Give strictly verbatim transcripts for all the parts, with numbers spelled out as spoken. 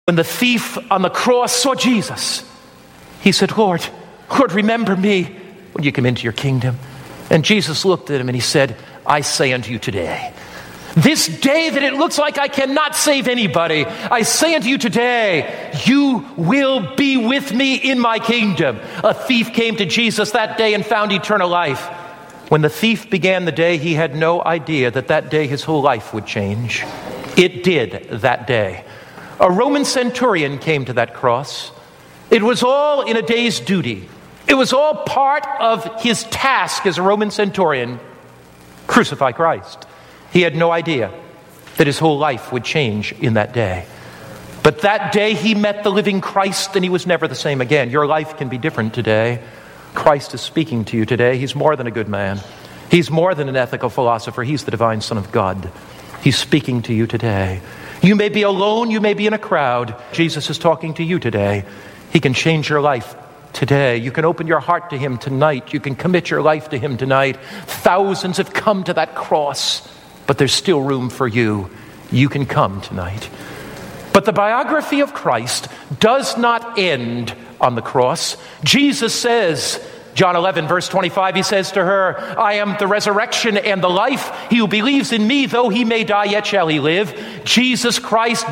When the thief on the cross saw Jesus, he said, Lord, Lord, remember me when you come into your kingdom. And Jesus looked at him and he said, I say unto you today, this day that it looks like I cannot save anybody, I say unto you today, you will be with me in my kingdom. A thief came to Jesus that day and found eternal life. When the thief began the day, he had no idea that that day his whole life would change. It did that day. A Roman centurion came to that cross. It was all in a day's duty. It was all part of his task as a Roman centurion. Crucify Christ. He had no idea that his whole life would change in that day. But that day he met the living Christ and he was never the same again. Your life can be different today. Christ is speaking to you today. He's more than a good man. He's more than an ethical philosopher. He's the divine Son of God. He's speaking to you today. You may be alone. You may be in a crowd. Jesus is talking to you today. He can change your life today. You can open your heart to him tonight. You can commit your life to him tonight. Thousands have come to that cross, but there's still room for you. You can come tonight. But the biography of Christ does not end on the cross. Jesus says, John eleven, verse twenty-five, he says to her, I am the resurrection and the life. He who believes in me, though he may die, yet shall he live. Jesus Christ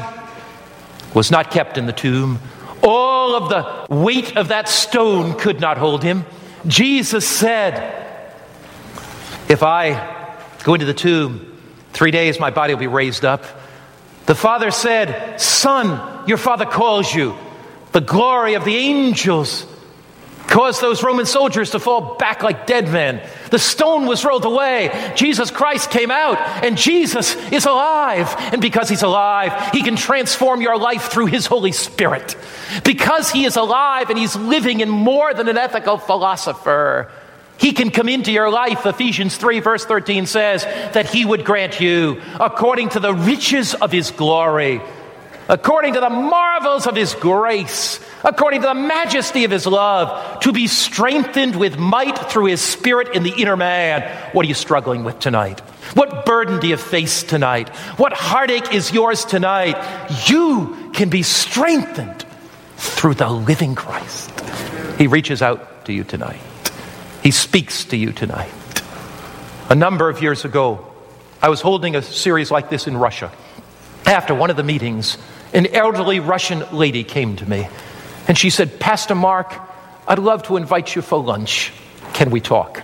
was not kept in the tomb. All of the weight of that stone could not hold him. Jesus said, if I go into the tomb, three days my body will be raised up. The Father said, Son, your Father calls you. The glory of the angels caused those Roman soldiers to fall back like dead men. The stone was rolled away. Jesus Christ came out, and Jesus is alive. And because he's alive, he can transform your life through his Holy Spirit. Because he is alive and he's living in more than an ethical philosopher, he can come into your life. Ephesians three verse thirteen says that he would grant you, according to the riches of his glory, according to the marvels of his grace, according to the majesty of his love, to be strengthened with might through his Spirit in the inner man. What are you struggling with tonight? What burden do you face tonight? What heartache is yours tonight? You can be strengthened through the living Christ. He reaches out to you tonight. He speaks to you tonight. A number of years ago, I was holding a series like this in Russia. After one of the meetings, an elderly Russian lady came to me and she said, Pastor Mark, I'd love to invite you for lunch. Can we talk?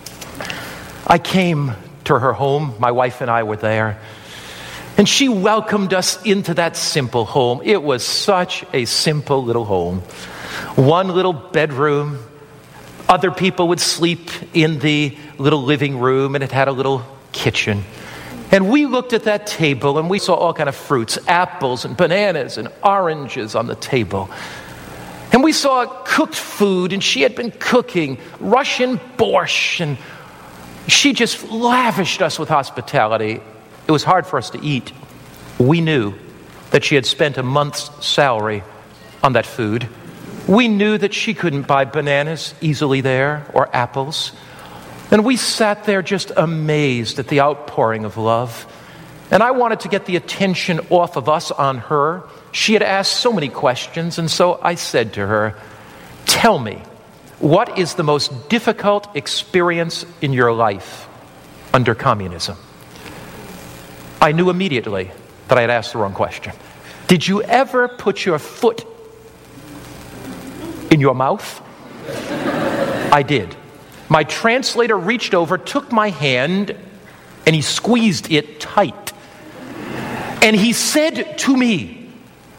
I came to her home. My wife and I were there. And she welcomed us into that simple home. It was such a simple little home. One little bedroom. Other people would sleep in the little living room, and it had a little kitchen. And we looked at that table and we saw all kind of fruits, apples and bananas and oranges on the table. And we saw cooked food, and she had been cooking Russian borscht, and she just lavished us with hospitality. It was hard for us to eat. We knew that she had spent a month's salary on that food. We knew that she couldn't buy bananas easily there or apples. And we sat there just amazed at the outpouring of love. And I wanted to get the attention off of us on her. She had asked so many questions, and so I said to her, tell me, what is the most difficult experience in your life under communism? I knew immediately that I had asked the wrong question. Did you ever put your foot in your mouth? I did. My translator reached over, took my hand, and he squeezed it tight. And he said to me,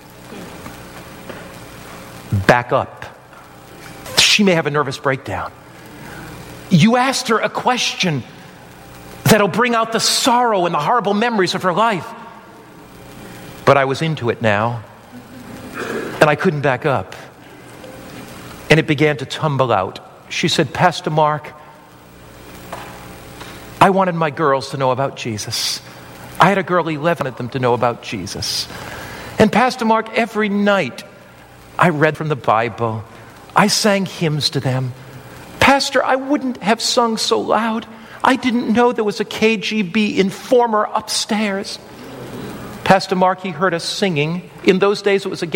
back up. She may have a nervous breakdown. You asked her a question that'll bring out the sorrow and the horrible memories of her life. But I was into it now, and I couldn't back up. And it began to tumble out. She said, Pastor Mark, I wanted my girls to know about Jesus. I had a girl eleven of them to know about Jesus. And Pastor Mark, every night I read from the Bible. I sang hymns to them. Pastor, I wouldn't have sung so loud. I didn't know there was a K G B informer upstairs. Pastor Mark, he heard us singing. In those days, it was again